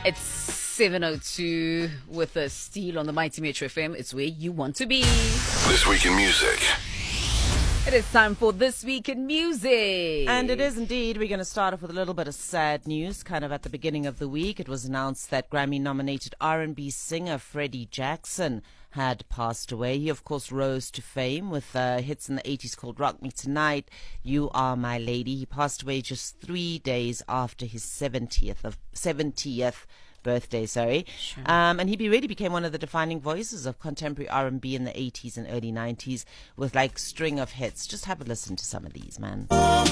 It's 7:02 with a Steel on the Mighty Metro FM. It's where you want to be. This Week in Music. It is time for This Week in Music. And it is indeed. We're going to start off with a little bit of sad news. Kind of at the beginning of the week, it was announced that Grammy-nominated R&B singer Freddie Jackson had passed away. He, of course, rose to fame with hits in the 80s called Rock Me Tonight, You Are My Lady. He passed away just 3 days after his 70th birthday. Sure. And he really became one of the defining voices of contemporary R&B in the 80s and early 90s with like string of hits. Just have a listen to some of these, man.